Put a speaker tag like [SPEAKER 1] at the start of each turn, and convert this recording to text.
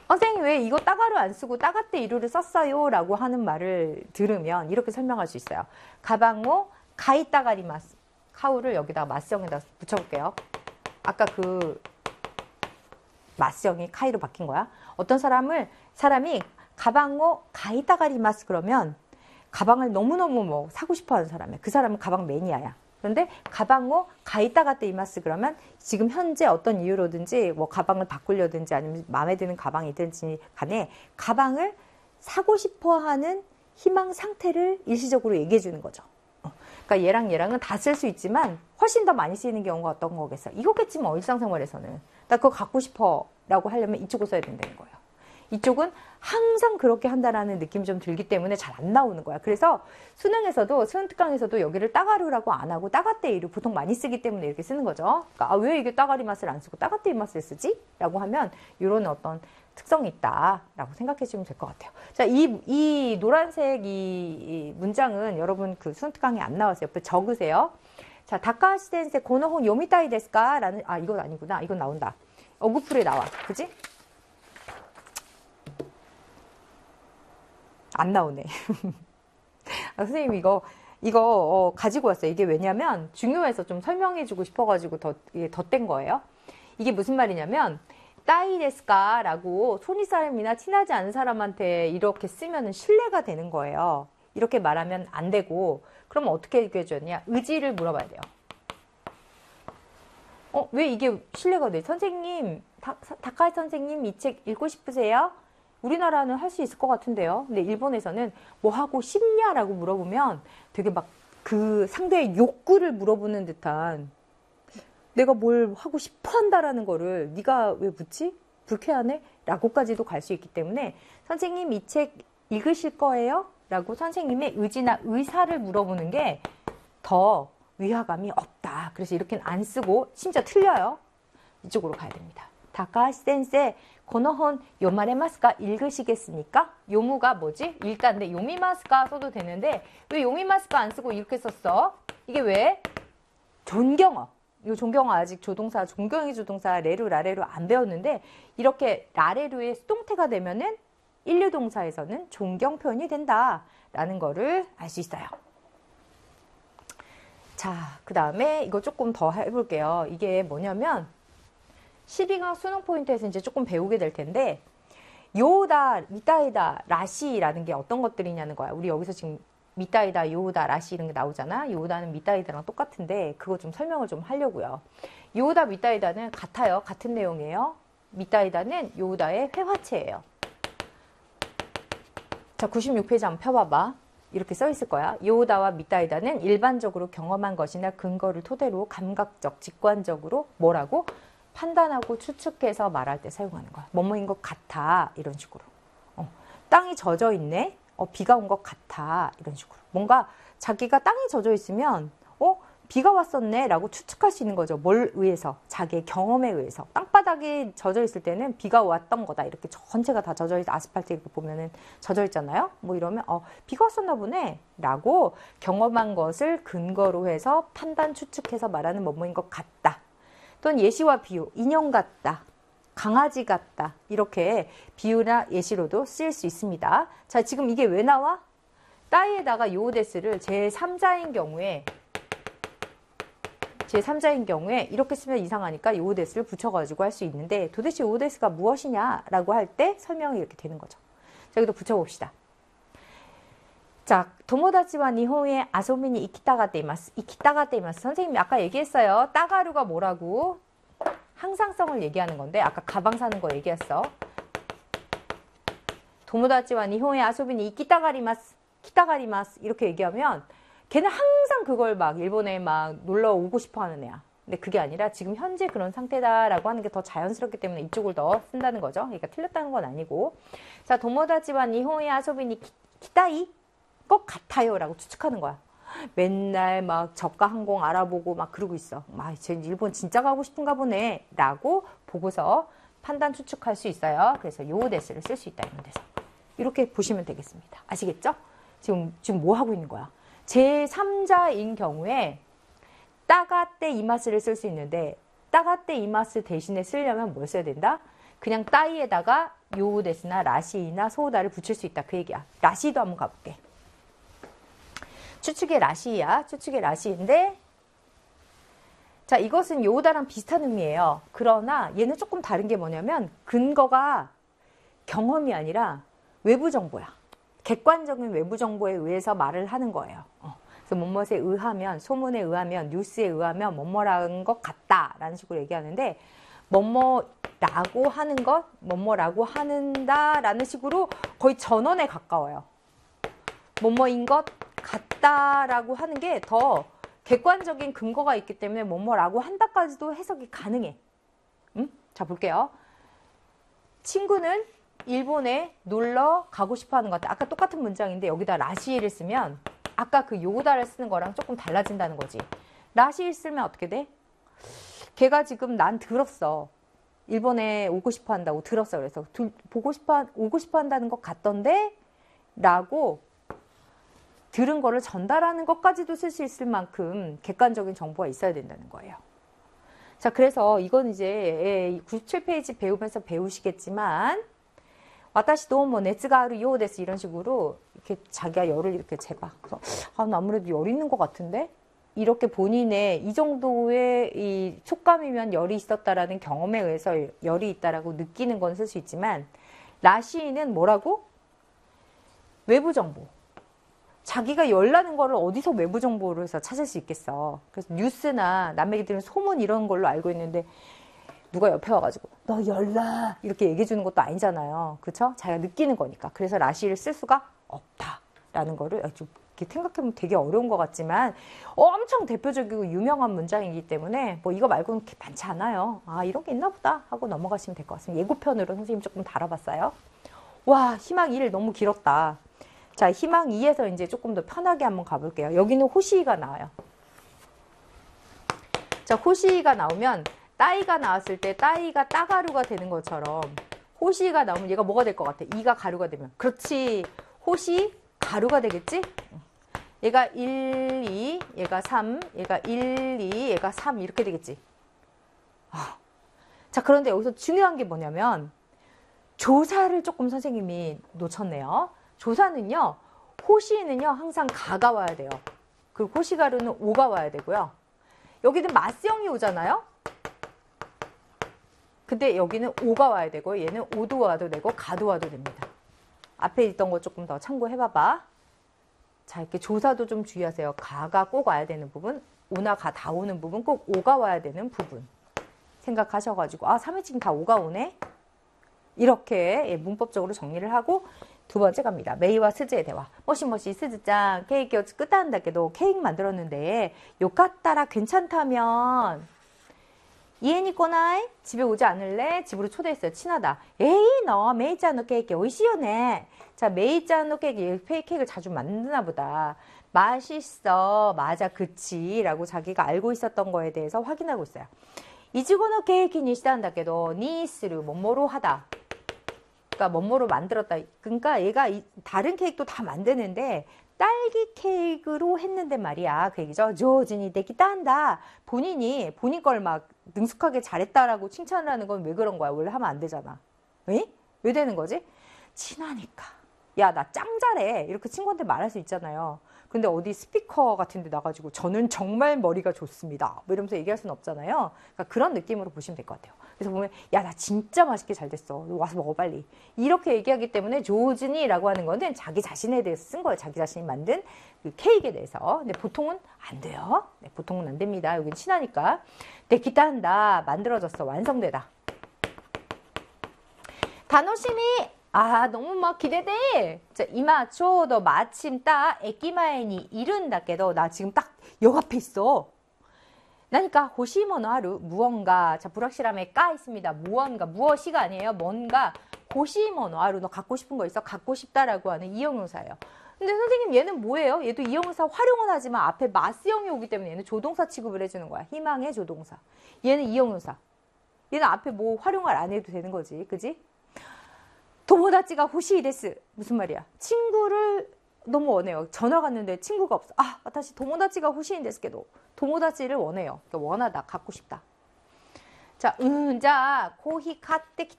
[SPEAKER 1] 선생님 왜 이거 따가루 안 쓰고 따가떼 이루를 썼어요? 라고 하는 말을 들으면 이렇게 설명할 수 있어요. 가방오 가이따가리마스. 카우를 여기다가 마스형에다 붙여볼게요. 아까 그 마스형이 카이로 바뀐 거야. 어떤 사람이 가방오 가이따가리마스 그러면 가방을 너무너무 뭐 사고 싶어 하는 사람이야. 그 사람은 가방 매니아야. 그런데 가방오 가이따가떼 이마스 그러면 지금 현재 어떤 이유로든지 뭐 가방을 바꾸려든지 아니면 마음에 드는 가방이든지 간에 가방을 사고 싶어 하는 희망 상태를 일시적으로 얘기해 주는 거죠. 그러니까 얘랑은 다 쓸 수 있지만 훨씬 더 많이 쓰이는 경우가 어떤 거겠어? 이거겠지 뭐 일상생활에서는. 나 그거 갖고 싶어 라고 하려면 이쪽을 써야 된다는 거예요. 이쪽은 항상 그렇게 한다라는 느낌이 좀 들기 때문에 잘 안 나오는 거야. 그래서 수능 특강에서도 여기를 따가루라고 안 하고 따가떼이루 보통 많이 쓰기 때문에 이렇게 쓰는 거죠. 그러니까 왜 이게 따가리 맛을 안 쓰고 따가떼이 맛을 쓰지? 라고 하면 이런 어떤 특성이 있다라고 생각해 주시면 될 것 같아요. 자, 이 노란색 이 문장은 여러분 그 수능 특강에 안 나왔어요. 옆에 적으세요. 자, 다카하시 센세 고노혼 요미타이 데스까? 라는, 이건 아니구나. 이건 나온다. 어구풀에 나와. 그지? 안 나오네. 선생님 이거 가지고 왔어요. 이게 왜냐면 중요해서 좀 설명해주고 싶어가지고 덧댄 거예요. 이게 무슨 말이냐면 따이데스까 라고 손이 사람이나 친하지 않은 사람한테 이렇게 쓰면 신뢰가 되는 거예요. 이렇게 말하면 안 되고 그럼 어떻게 얘기해줬냐? 의지를 물어봐야 돼요. 왜 이게 신뢰가 돼? 선생님, 다카이 선생님 이 책 읽고 싶으세요? 우리나라는 할 수 있을 것 같은데요. 근데 일본에서는 뭐 하고 싶냐라고 물어보면 되게 막 그 상대의 욕구를 물어보는 듯한 내가 뭘 하고 싶어 한다라는 거를 네가 왜 묻지? 불쾌하네? 라고까지도 갈 수 있기 때문에 선생님 이 책 읽으실 거예요? 라고 선생님의 의지나 의사를 물어보는 게 더 위화감이 없다. 그래서 이렇게는 안 쓰고 진짜 틀려요. 이쪽으로 가야 됩니다. 다카하시 센세 고노혼 요마레마스까 읽으시겠습니까? 요무가 뭐지? 일단 근데 요미마스까 써도 되는데 왜 요미마스까 안 쓰고 이렇게 썼어? 이게 왜? 존경어. 이 존경어 아직 조동사, 존경의 조동사 레루 라레루 안 배웠는데 이렇게 라레루의 수동태가 되면은 일류동사에서는 존경 표현이 된다라는 거를 알 수 있어요. 자, 그 다음에 이거 조금 더 해볼게요. 이게 뭐냐면 12강 수능 포인트에서 이제 조금 배우게 될 텐데 요다, 미타이다, 라시라는 게 어떤 것들이냐는 거야. 우리 여기서 지금 미타이다, 요다, 라시 이런 게 나오잖아. 요다는 미타이다랑 똑같은데 그거 좀 설명을 좀 하려고요. 요다, 미타이다는 같아요. 같은 내용이에요. 미타이다는 요다의 회화체예요. 자, 96페이지 한번 펴봐봐. 이렇게 써 있을 거야. 요다와 미타이다는 일반적으로 경험한 것이나 근거를 토대로 감각적, 직관적으로 뭐라고? 판단하고 추측해서 말할 때 사용하는 거야. 뭐뭐인 것 같아. 이런 식으로. 땅이 젖어 있네. 비가 온 것 같아. 이런 식으로. 뭔가 자기가 땅이 젖어 있으면 비가 왔었네 라고 추측할 수 있는 거죠. 뭘 의해서? 자기의 경험에 의해서. 땅바닥이 젖어 있을 때는 비가 왔던 거다. 이렇게 전체가 다 젖어 있어. 아스팔트 이렇게 보면은 젖어 있잖아요. 뭐 이러면 비가 왔었나 보네 라고 경험한 것을 근거로 해서 판단 추측해서 말하는 뭐뭐인 것 같다. 또는 예시와 비유, 인형 같다, 강아지 같다 이렇게 비유나 예시로도 쓰일 수 있습니다. 자, 지금 이게 왜 나와? 따위에다가 요데스를 제3자인 경우에 이렇게 쓰면 이상하니까 요데스를 붙여가지고 할 수 있는데 도대체 요데스가 무엇이냐라고 할 때 설명이 이렇게 되는 거죠. 자, 여기도 붙여봅시다. 자, 도모다치와 니혼에 아소미니 이키타가 때이마스. 이키타가 때이마스. 선생님이 아까 얘기했어요. 따가루가 뭐라고? 항상성을 얘기하는 건데 아까 가방 사는 거 얘기했어. 도모다치와 니혼에 아소미니 이키타가리마스. 키타가리마스. 이렇게 얘기하면 걔는 항상 그걸 막 일본에 막 놀러 오고 싶어 하는 애야. 근데 그게 아니라 지금 현재 그런 상태다라고 하는 게 더 자연스럽기 때문에 이쪽을 더 쓴다는 거죠. 그러니까 틀렸다는 건 아니고. 자, 도모다치와 니혼에 아소미니 키타이? 것 같아요 라고 추측하는 거야. 맨날 막 저가 항공 알아보고 막 그러고 있어. 쟤 일본 진짜 가고 싶은가 보네 라고 보고서 판단 추측할 수 있어요. 그래서 요데스를 쓸 수 있다 이런 데서 이렇게 보시면 되겠습니다. 아시겠죠? 지금 뭐 하고 있는 거야? 제3자인 경우에 따가떼 이마스를 쓸 수 있는데 따가떼 이마스 대신에 쓰려면 뭘 써야 된다? 그냥 따이에다가 요데스나 라시나 소다를 붙일 수 있다. 그 얘기야. 라시도 한번 가볼게. 추측의 라시야. 추측의 라시인데 자, 이것은 요다랑 비슷한 의미예요. 그러나 얘는 조금 다른 게 뭐냐면 근거가 경험이 아니라 외부 정보야. 객관적인 외부 정보에 의해서 말을 하는 거예요. 그래서 뭐뭐에 의하면, 소문에 의하면, 뉴스에 의하면 뭐뭐라는 것 같다라는 식으로 얘기하는데 뭐뭐라고 하는 것, 뭐뭐라고 한다라는 식으로 거의 전언에 가까워요. 뭐뭐인 것 같다라고 하는 게 더 객관적인 근거가 있기 때문에 뭐뭐라고 한다까지도 해석이 가능해. 자, 볼게요. 친구는 일본에 놀러 가고 싶어 하는 것 같아. 아까 똑같은 문장인데 여기다 라시를 쓰면 아까 그 요다를 쓰는 거랑 조금 달라진다는 거지. 라시를 쓰면 어떻게 돼? 걔가 지금 난 들었어. 일본에 오고 싶어 한다고 들었어. 그래서 오고 싶어 한다는 것 같던데? 라고 들은 거를 전달하는 것까지도 쓸 수 있을 만큼 객관적인 정보가 있어야 된다는 거예요. 자, 그래서 이건 이제 97페이지 배우면서 배우시겠지만 와타시도 뭐 네츠가 아루 요데스 이런 식으로 이렇게 자기가 열을 이렇게 재봐. 그래서 나 아무래도 열 있는 것 같은데? 이렇게 본인의 이 정도의 이 촉감이면 열이 있었다라는 경험에 의해서 열이 있다라고 느끼는 건 쓸 수 있지만 라시는 뭐라고? 외부 정보. 자기가 열나는 거를 어디서 외부 정보로 해서 찾을 수 있겠어. 그래서 뉴스나 남에게 들은 소문 이런 걸로 알고 있는데 누가 옆에 와가지고 너 열나 이렇게 얘기해 주는 것도 아니잖아요. 그렇죠? 자기가 느끼는 거니까. 그래서 라시를 쓸 수가 없다라는 거를 좀 이렇게 생각해보면 되게 어려운 것 같지만 엄청 대표적이고 유명한 문장이기 때문에 뭐 이거 말고는 많지 않아요. 아, 이런 게 있나 보다 하고 넘어가시면 될 것 같습니다. 예고편으로 선생님 조금 다뤄봤어요. 와, 희망 1 너무 길었다. 자, 희망 2에서 이제 조금 더 편하게 한번 가볼게요. 여기는 호시이가 나와요. 자, 호시이가 나오면 따이가 나왔을 때 따이가 따가루가 되는 것처럼 호시이가 나오면 얘가 뭐가 될 것 같아? 이가 가루가 되면. 그렇지. 호시 가루가 되겠지? 얘가 1, 2, 얘가 3, 얘가 1, 2, 얘가 3 이렇게 되겠지. 자, 그런데 여기서 중요한 게 뭐냐면 조사를 조금 선생님이 놓쳤네요. 조사는요, 호시는요, 항상 가가 와야 돼요. 그리고 호시가루는 오가 와야 되고요. 여기는 마스형이 오잖아요? 근데 여기는 오가 와야 되고, 얘는 오도 와도 되고, 가도 와도 됩니다. 앞에 있던 거 조금 더 참고해봐봐. 자, 이렇게 조사도 좀 주의하세요. 가가 꼭 와야 되는 부분, 오나 가 다 오는 부분, 꼭 오가 와야 되는 부분. 생각하셔가지고, 3회 지금 다 오가 오네? 이렇게 문법적으로 정리를 하고, 두 번째 갑니다. 메이와 스즈의 대화. 모시모시 스즈짱 케이크 끝한다께도 케이크 만들었는데 요까따라 괜찮다면 이해니 꼬나이? 집에 오지 않을래? 집으로 초대했어요. 친하다. 에이 너 메이짱 너 케이크 오이시요네. 자, 메이짱 너 케이크 케이크를 자주 만드나 보다. 맛있어. 맞아 그치 라고 자기가 알고 있었던 거에 대해서 확인하고 있어요. 이즈고노 케이크니 시다한다께도 니스루 뭐뭐로 하다. 그러니까 뭐뭐로 만들었다. 그러니까 얘가 다른 케이크도 다 만드는데 딸기 케이크로 했는데 말이야. 그 얘기죠. 조진이 되기도 한다. 본인이 본인 걸 막 능숙하게 잘했다라고 칭찬을 하는 건 왜 그런 거야? 원래 하면 안 되잖아. 왜? 왜 되는 거지? 친하니까. 야, 나 짱 잘해. 이렇게 친구한테 말할 수 있잖아요. 근데 어디 스피커 같은 데 나가지고 저는 정말 머리가 좋습니다. 뭐 이러면서 얘기할 수는 없잖아요. 그러니까 그런 느낌으로 보시면 될 것 같아요. 그래서 보면 야, 나 진짜 맛있게 잘 됐어. 와서 먹어 빨리. 이렇게 얘기하기 때문에 조즈니라고 하는 거는 자기 자신에 대해서 쓴 거예요. 자기 자신이 만든 그 케이크에 대해서. 근데 보통은 안 돼요. 네, 보통은 안 됩니다. 여긴 친하니까. 데키타 한다. 만들어졌어. 완성되다. 다노시미 너무 막 기대돼. 자, 이마 초도 마침 딱 에키마에니 이른다께도 나 지금 딱 역 앞에 있어. 그러니까 호시모노 하루 무언가 자 불확실함에 까 있습니다. 무언가 무엇이가 아니에요. 뭔가 호시모노 하루 너 갖고 싶은 거 있어? 갖고 싶다라고 하는 이형용사예요. 근데 선생님 얘는 뭐예요? 얘도 이형용사 활용은 하지만 앞에 마스형이 오기 때문에 얘는 조동사 취급을 해주는 거야. 희망의 조동사. 얘는 이형용사. 얘는 앞에 뭐 활용을 안 해도 되는 거지. 그지? 도모다치가 호시이 데스. 무슨 말이야? 친구를 너무 원해요. 전화 갔는데 친구가 없어. 다시 도모다치가 호시인 데스께도 도모다치를 원해요. 그러니까 원하다, 갖고 싶다. 자, 자, 코히 카테